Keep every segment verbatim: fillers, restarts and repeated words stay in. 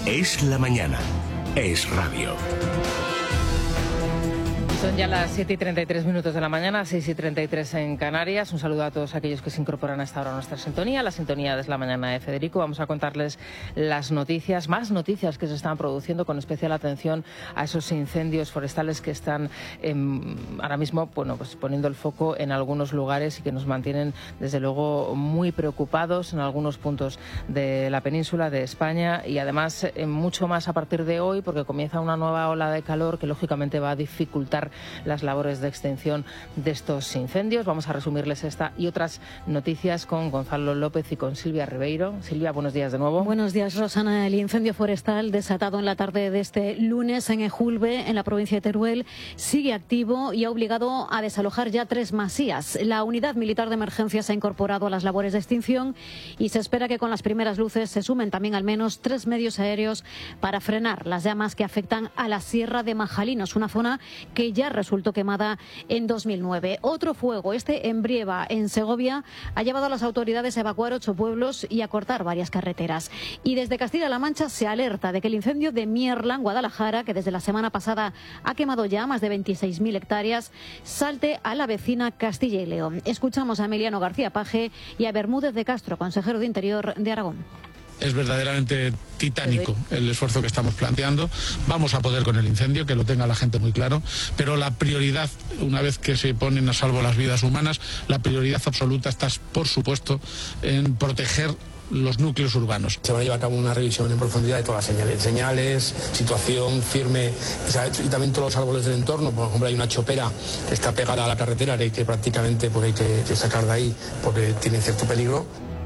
Es la mañana. Es radio. Son ya las siete y treinta y tres minutos de la mañana, seis y treinta y tres en Canarias. Un saludo a todos aquellos que se incorporan a esta hora a nuestra sintonía, la sintonía de la mañana de Federico. Vamos a contarles las noticias, más noticias que se están produciendo, con especial atención a esos incendios forestales que están eh, ahora mismo bueno, pues poniendo el foco en algunos lugares y que nos mantienen desde luego muy preocupados en algunos puntos de la península de España, y además eh, mucho más a partir de hoy, porque comienza una nueva ola de calor que lógicamente va a dificultar las labores de extinción de estos incendios. Vamos a resumirles esta y otras noticias con Gonzalo López y con Silvia Ribeiro. Silvia, buenos días de nuevo. Buenos días, Rosana. El incendio forestal desatado en la tarde de este lunes en Ejulbe, en la provincia de Teruel, sigue activo y ha obligado a desalojar ya tres masías. La unidad militar de emergencia se ha incorporado a las labores de extinción y se espera que con las primeras luces se sumen también al menos tres medios aéreos para frenar las llamas que afectan a la Sierra de Majalinos, una zona que ya resultó quemada en dos mil nueve. Otro fuego, este en Brieva, en Segovia, ha llevado a las autoridades a evacuar ocho pueblos y a cortar varias carreteras. Y desde Castilla-La Mancha se alerta de que el incendio de Mierla, en Guadalajara, que desde la semana pasada ha quemado ya más de veintiséis mil hectáreas, salte a la vecina Castilla y León. Escuchamos a Emiliano García Paje y a Bermúdez de Castro, consejero de Interior de Aragón. Es verdaderamente titánico el esfuerzo que estamos planteando. Vamos a poder con el incendio, que lo tenga la gente muy claro, pero la prioridad, una vez que se ponen a salvo las vidas humanas, la prioridad absoluta está, por supuesto, en proteger los núcleos urbanos. Se va a llevar a cabo una revisión en profundidad de todas las señales, señales, situación firme, y también todos los árboles del entorno. Por ejemplo, hay una chopera que está pegada a la carretera, que prácticamente pues, hay que, que sacar de ahí porque tiene cierto peligro.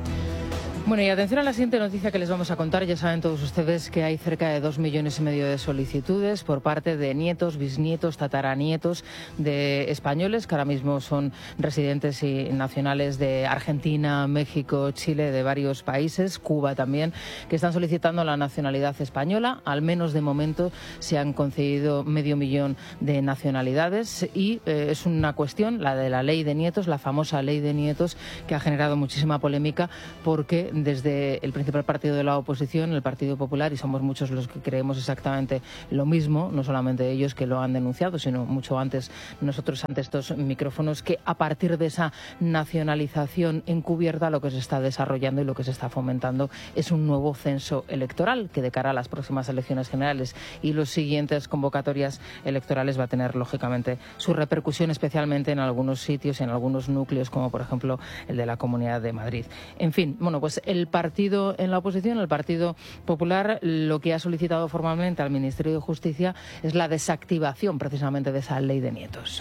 Bueno, y atención a la siguiente noticia que les vamos a contar. Ya saben todos ustedes que hay cerca de dos millones y medio de solicitudes por parte de nietos, bisnietos, tataranietos de españoles que ahora mismo son residentes y nacionales de Argentina, México, Chile, de varios países, Cuba también, que están solicitando la nacionalidad española. Al menos de momento se han concedido medio millón de nacionalidades y eh, es una cuestión, la de la ley de nietos, la famosa ley de nietos, que ha generado muchísima polémica porque desde el principal partido de la oposición, el Partido Popular, y somos muchos los que creemos exactamente lo mismo, no solamente ellos que lo han denunciado, sino mucho antes nosotros ante estos micrófonos, que a partir de esa nacionalización encubierta lo que se está desarrollando y lo que se está fomentando es un nuevo censo electoral que de cara a las próximas elecciones generales y las siguientes convocatorias electorales va a tener lógicamente su repercusión, especialmente en algunos sitios, en algunos núcleos, como por ejemplo el de la Comunidad de Madrid. En fin, bueno, pues el partido en la oposición, el Partido Popular, lo que ha solicitado formalmente al Ministerio de Justicia es la desactivación precisamente de esa ley de nietos.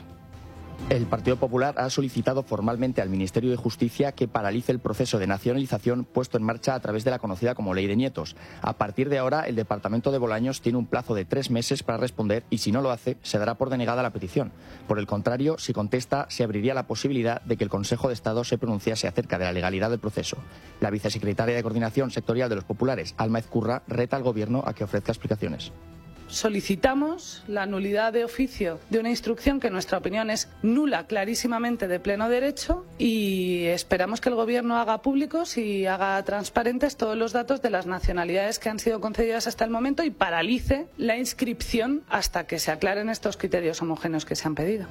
El Partido Popular ha solicitado formalmente al Ministerio de Justicia que paralice el proceso de nacionalización puesto en marcha a través de la conocida como Ley de Nietos. A partir de ahora, el Departamento de Bolaños tiene un plazo de tres meses para responder y, si no lo hace, se dará por denegada la petición. Por el contrario, si contesta, se abriría la posibilidad de que el Consejo de Estado se pronunciase acerca de la legalidad del proceso. La vicesecretaria de Coordinación Sectorial de los Populares, Alma Ezcurra, reta al Gobierno a que ofrezca explicaciones. Solicitamos la nulidad de oficio de una instrucción que en nuestra opinión es nula clarísimamente de pleno derecho, y esperamos que el Gobierno haga públicos y haga transparentes todos los datos de las nacionalidades que han sido concedidas hasta el momento y paralice la inscripción hasta que se aclaren estos criterios homogéneos que se han pedido.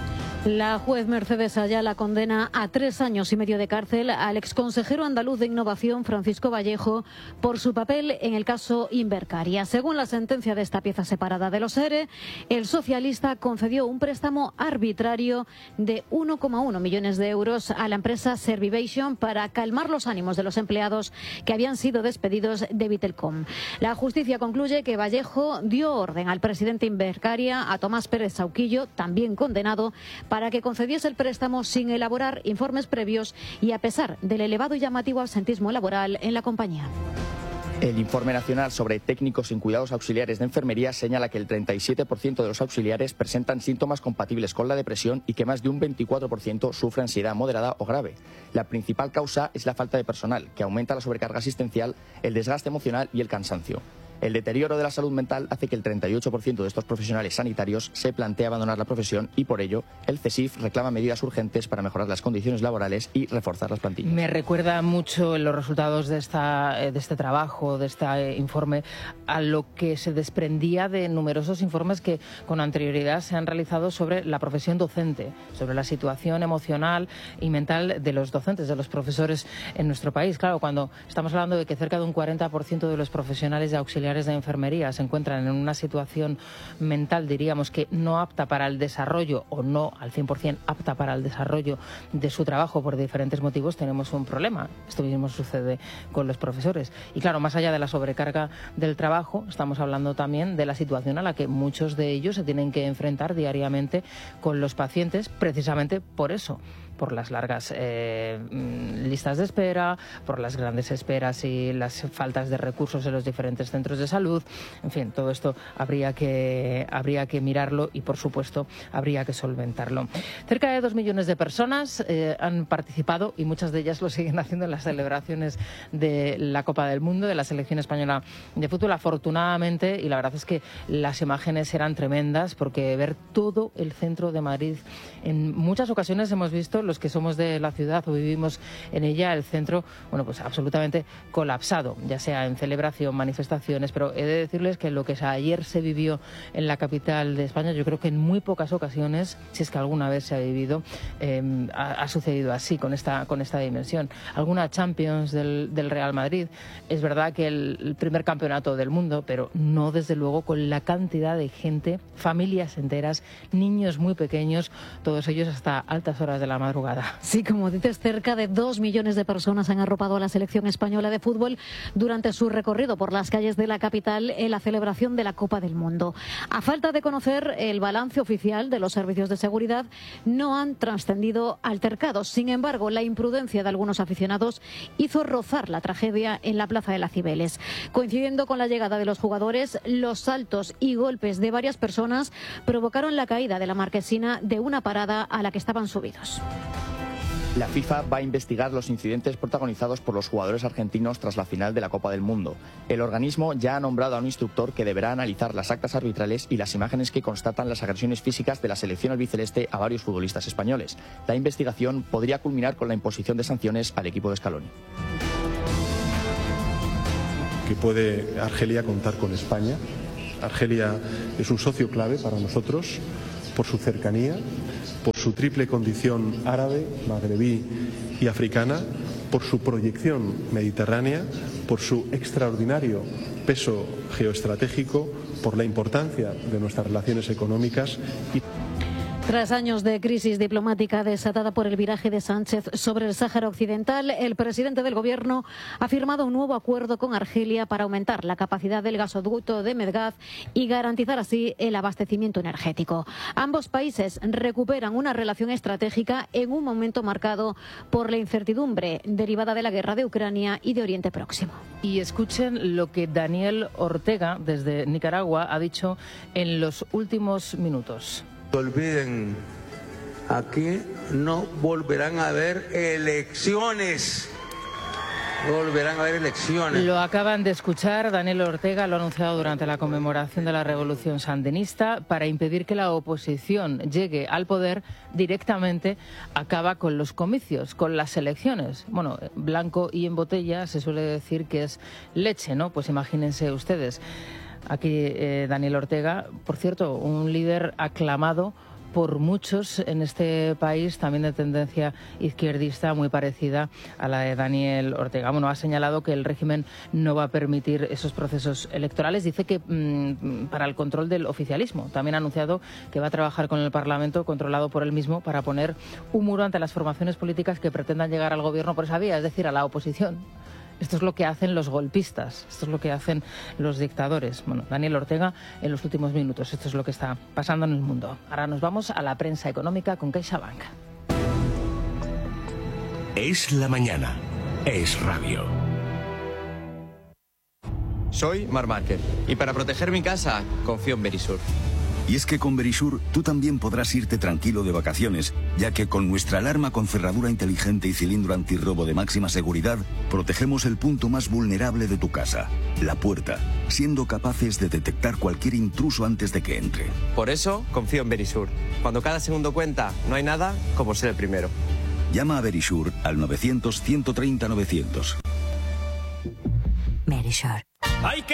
La juez Mercedes Ayala condena a tres años y medio de cárcel al exconsejero andaluz de Innovación, Francisco Vallejo, por su papel en el caso Invercaria. Según la sentencia de esta pieza separada de los ERE, el socialista concedió un préstamo arbitrario de uno coma uno millones de euros a la empresa Servivation para calmar los ánimos de los empleados que habían sido despedidos de Vitelcom. La justicia concluye que Vallejo dio orden al presidente Invercaria, a Tomás Pérez Sauquillo, también condenado, para que concediese el préstamo sin elaborar informes previos y a pesar del elevado y llamativo absentismo laboral en la compañía. El Informe Nacional sobre Técnicos en Cuidados Auxiliares de Enfermería señala que el treinta y siete por ciento de los auxiliares presentan síntomas compatibles con la depresión y que más de un veinticuatro por ciento sufre ansiedad moderada o grave. La principal causa es la falta de personal, que aumenta la sobrecarga asistencial, el desgaste emocional y el cansancio. El deterioro de la salud mental hace que el treinta y ocho por ciento de estos profesionales sanitarios se plantee abandonar la profesión y por ello el CESIF reclama medidas urgentes para mejorar las condiciones laborales y reforzar las plantillas. Me recuerda mucho los resultados de, esta, de este trabajo, de este informe, a lo que se desprendía de numerosos informes que con anterioridad se han realizado sobre la profesión docente, sobre la situación emocional y mental de los docentes, de los profesores en nuestro país. Claro, cuando estamos hablando de que cerca de un cuarenta por ciento de los profesionales y auxiliares de enfermería se encuentran en una situación mental, diríamos que no apta para el desarrollo o no al cien por cien apta para el desarrollo de su trabajo por diferentes motivos, tenemos un problema. Esto mismo sucede con los profesores. Y claro, más allá de la sobrecarga del trabajo, estamos hablando también de la situación a la que muchos de ellos se tienen que enfrentar diariamente con los pacientes, precisamente por eso, por las largas eh, listas de espera, por las grandes esperas y las faltas de recursos en los diferentes centros de salud. En fin, todo esto habría que, habría que mirarlo y, por supuesto, habría que solventarlo. Cerca de dos millones de personas eh, han participado y muchas de ellas lo siguen haciendo en las celebraciones de la Copa del Mundo, de la selección española de fútbol. Afortunadamente, y la verdad es que las imágenes eran tremendas, porque ver todo el centro de Madrid, en muchas ocasiones hemos visto, los que somos de la ciudad o vivimos en ella, el centro, bueno, pues absolutamente colapsado, ya sea en celebración, manifestaciones, pero he de decirles que lo que ayer se vivió en la capital de España, yo creo que en muy pocas ocasiones, si es que alguna vez se ha vivido, eh, ha, ha sucedido así, con esta, con esta dimensión. Alguna Champions del, del Real Madrid, es verdad que el, el primer campeonato del mundo, pero no desde luego con la cantidad de gente, familias enteras, niños muy pequeños, todos ellos hasta altas horas de la madrugada. Sí, como dices, cerca de dos millones de personas han arropado a la selección española de fútbol durante su recorrido por las calles de la capital en la celebración de la Copa del Mundo. A falta de conocer el balance oficial de los servicios de seguridad, no han trascendido altercados. Sin embargo, la imprudencia de algunos aficionados hizo rozar la tragedia en la Plaza de las Cibeles. Coincidiendo con la llegada de los jugadores, los saltos y golpes de varias personas provocaron la caída de la marquesina de una parada a la que estaban subidos. La FIFA va a investigar los incidentes protagonizados por los jugadores argentinos tras la final de la Copa del Mundo. El organismo ya ha nombrado a un instructor que deberá analizar las actas arbitrales y las imágenes que constatan las agresiones físicas de la selección albiceleste a varios futbolistas españoles. La investigación podría culminar con la imposición de sanciones al equipo de Scaloni. Que puede Argelia contar con España. Argelia es un socio clave para nosotros por su cercanía, por su triple condición árabe, magrebí y africana, por su proyección mediterránea, por su extraordinario peso geoestratégico, por la importancia de nuestras relaciones económicas y... Tras años de crisis diplomática desatada por el viraje de Sánchez sobre el Sáhara Occidental, el presidente del Gobierno ha firmado un nuevo acuerdo con Argelia para aumentar la capacidad del gasoducto de Medgaz y garantizar así el abastecimiento energético. Ambos países recuperan una relación estratégica en un momento marcado por la incertidumbre derivada de la guerra de Ucrania y de Oriente Próximo. Y escuchen lo que Daniel Ortega, desde Nicaragua, ha dicho en los últimos minutos. No olviden, aquí no volverán a haber elecciones. No volverán a haber elecciones. Lo acaban de escuchar, Daniel Ortega lo ha anunciado durante la conmemoración de la Revolución Sandinista. Para impedir que la oposición llegue al poder, directamente acaba con los comicios, con las elecciones. Bueno, blanco y en botella se suele decir que es leche, ¿no? Pues imagínense ustedes. Aquí eh, Daniel Ortega, por cierto, un líder aclamado por muchos en este país, también de tendencia izquierdista, muy parecida a la de Daniel Ortega. Bueno, ha señalado que el régimen no va a permitir esos procesos electorales. Dice que mmm, para el control del oficialismo. También ha anunciado que va a trabajar con el Parlamento, controlado por él mismo, para poner un muro ante las formaciones políticas que pretendan llegar al gobierno por esa vía, es decir, a la oposición. Esto es lo que hacen los golpistas, esto es lo que hacen los dictadores. Bueno, Daniel Ortega en los últimos minutos, esto es lo que está pasando en el mundo. Ahora nos vamos a la prensa económica con CaixaBank. Es la mañana, es radio. Soy Marc Márquez y para proteger mi casa confío en Verisur. Y es que con Verisure tú también podrás irte tranquilo de vacaciones, ya que con nuestra alarma con cerradura inteligente y cilindro antirrobo de máxima seguridad, protegemos el punto más vulnerable de tu casa, la puerta, siendo capaces de detectar cualquier intruso antes de que entre. Por eso confío en Verisure. Cuando cada segundo cuenta, no hay nada como ser el primero. Llama a Verisure al novecientos, ciento treinta, novecientos. Verisure.